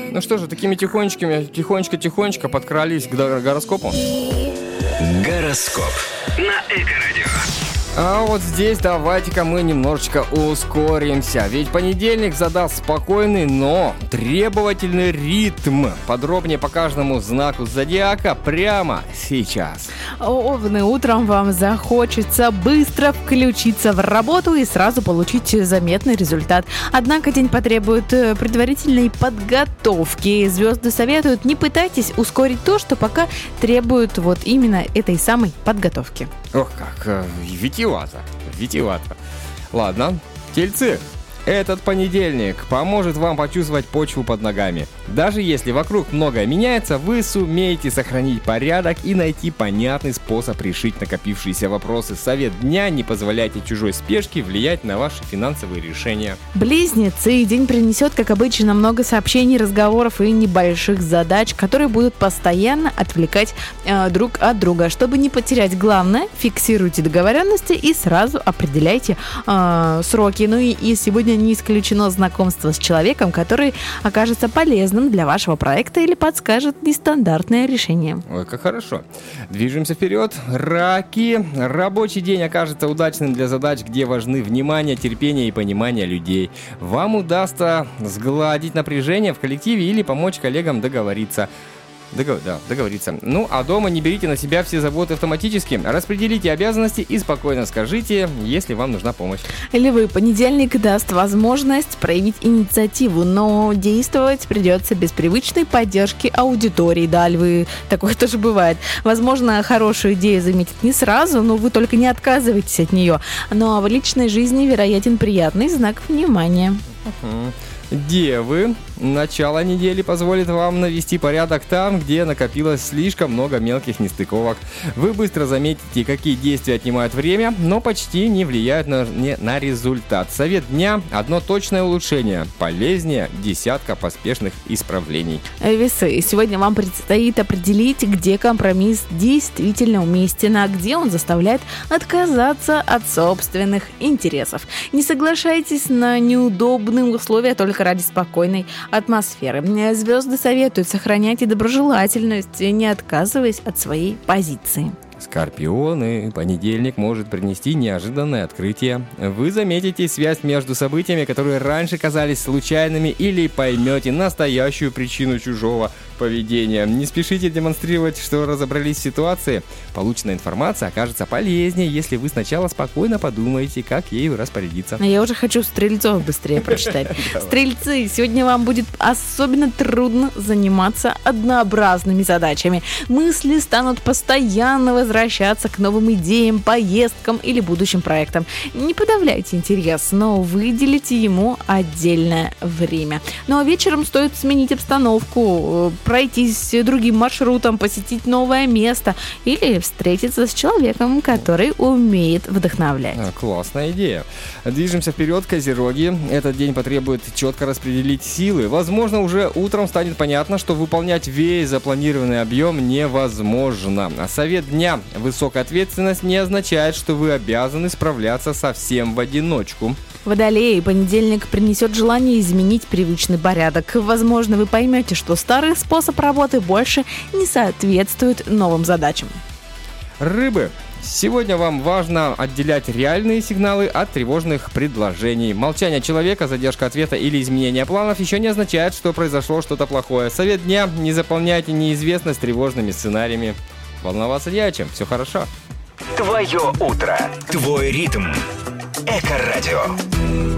Ну что же, такими тихонечко подкрались к гороскопу. Гороскоп на Эко-радио. А вот здесь давайте-ка мы немножечко ускоримся. Ведь понедельник задаст спокойный, но требовательный ритм. Подробнее по каждому знаку зодиака прямо сейчас. Овны, утром вам захочется быстро включиться в работу и сразу получить заметный результат. Однако день потребует предварительной подготовки. Звезды советуют, не пытайтесь ускорить то, что пока требует вот именно этой самой подготовки. Ох, как витиевато. Ладно, тельцы. Этот понедельник поможет вам почувствовать почву под ногами. Даже если вокруг многое меняется, вы сумеете сохранить порядок и найти понятный способ решить накопившиеся вопросы. Совет дня: не позволяйте чужой спешке влиять на ваши финансовые решения. Близнецы. День принесет, как обычно, много сообщений, разговоров и небольших задач, которые будут постоянно отвлекать друг от друга. Чтобы не потерять главное, фиксируйте договоренности и сразу определяйте сроки. Ну и сегодня не исключено знакомство с человеком, который окажется полезным для вашего проекта или подскажет нестандартное решение. Ой, как хорошо. Движемся вперед. Раки. Рабочий день окажется удачным для задач, где важны внимание, терпение и понимание людей. Вам удастся сгладить напряжение в коллективе или помочь коллегам договориться. Договориться. Ну, а дома не берите на себя все заботы автоматически. Распределите обязанности и спокойно скажите, если вам нужна помощь. Львы. Понедельник даст возможность проявить инициативу, но действовать придется без привычной поддержки аудитории. Да, львы, такое тоже бывает. Возможно, хорошую идею заметить не сразу, но вы только не отказывайтесь от нее. Ну, а в личной жизни вероятен приятный знак внимания. Девы. Начало недели позволит вам навести порядок там, где накопилось слишком много мелких нестыковок. Вы быстро заметите, какие действия отнимают время, но почти не влияют на результат. Совет дня: одно точное улучшение полезнее десятка поспешных исправлений. Весы. Сегодня вам предстоит определить, где компромисс действительно уместен, а где он заставляет отказаться от собственных интересов. Не соглашайтесь на неудобные условия только ради спокойной атмосферы. Звезды советуют: сохраняйте доброжелательность, не отказываясь от своей позиции. Скорпионы. Понедельник может принести неожиданное открытие. Вы заметите связь между событиями, которые раньше казались случайными, или поймете настоящую причину чужого поведения. Не спешите демонстрировать, что разобрались в ситуации. Полученная информация окажется полезнее, если вы сначала спокойно подумаете, как ею распорядиться. Я уже хочу стрельцов быстрее прочитать. Стрельцы, сегодня вам будет особенно трудно заниматься однообразными задачами. Мысли станут постоянно возвращаться к новым идеям, поездкам или будущим проектам. Не подавляйте интерес, но выделите ему отдельное время. Ну а вечером стоит сменить обстановку, пройтись другим маршрутом, посетить новое место или встретиться с человеком, который умеет вдохновлять. Классная идея. Движемся вперед, козероги. Этот день потребует четко распределить силы. Возможно, уже утром станет понятно, что выполнять весь запланированный объем невозможно. А совет дня: высокая ответственность не означает, что вы обязаны справляться со всем в одиночку. Водолеи. Понедельник принесет желание изменить привычный порядок. Возможно, вы поймете, что старый способ работы больше не соответствует новым задачам. Рыбы. Сегодня вам важно отделять реальные сигналы от тревожных предложений. Молчание человека, задержка ответа или изменение планов еще не означает, что произошло что-то плохое. Совет дня: не заполняйте неизвестность тревожными сценариями. Волноваться не о чем, все хорошо. Твое утро, твой ритм. Эко-радио.